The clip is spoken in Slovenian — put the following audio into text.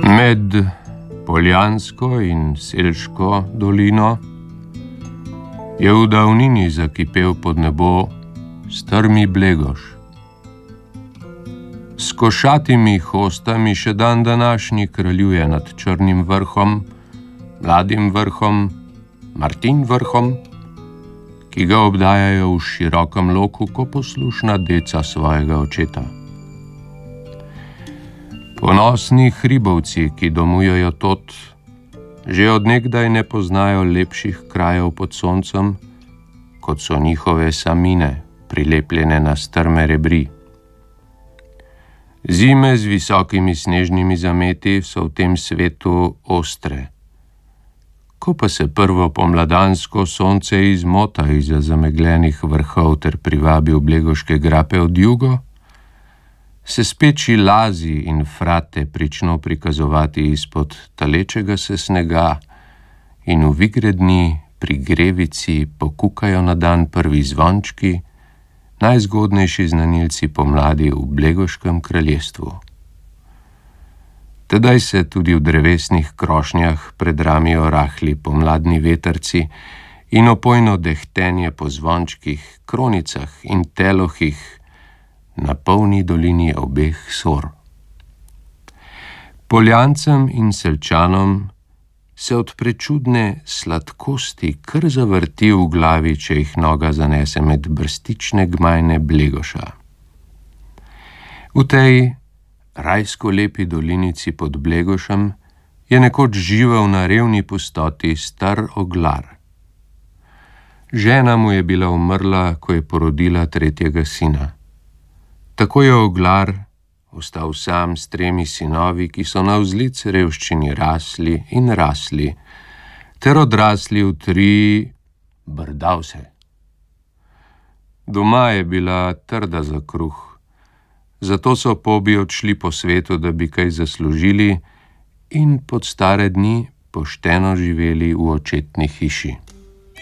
Med Poljansko in Selško dolino je v davnini zakipel pod nebo strmi Blegoš. S košatimi hostami še dan današnji kraljuje nad Črnim vrhom, Mladim vrhom, Martin vrhom, ki ga obdajajo v širokem loku, ko poslušna deca svojega očeta. Ponosni hribovci, ki domujejo tod, že od nekdaj ne poznajo lepših krajev pod soncem, kot so njihove samine, prilepljene na strme rebri. Zime z visokimi snežnimi zameti so v tem svetu ostre. Ko pa se prvo pomladansko sonce izmota izza zamegljenih vrhov ter privabi v blegoške grape od jugo, se speči lazi in frate prično prikazovati izpod talečega se snega in v vigredni pri Grevici pokukajo na dan prvi zvončki, najzgodnejši znanilci pomladi v blegoškem kraljestvu. Tedaj se tudi v drevesnih krošnjah predramijo rahli pomladni vetrci in opojno dehtenje po zvončkih, kronicah in telohih na polni dolini obeh sor. Poljancem in Selčanom se od prečudne sladkosti kar zavrti v glavi, če jih noga zanese med brstične gmajne Blegoša. V tej rajsko lepi dolinici pod Blegošem je nekoč živel na revni pustoti star oglar. Žena mu je bila umrla, ko je porodila tretjega sina. Tako je oglar ostal sam s 3 sinovi, ki so navzlic revščini rasli in rasli, ter odrasli v 3 brdavse. Doma je bila trda za kruh, zato so pobi odšli po svetu, da bi kaj zaslužili in pod stare dni pošteno živeli v očetni hiši.